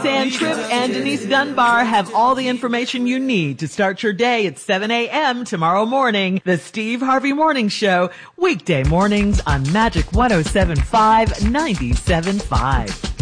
Sandtrip and Denise Dunbar have all the information you need to start your day at 7 a.m. tomorrow morning. The Steve Harvey Morning Show, weekday mornings on Magic 107.5, 97.5.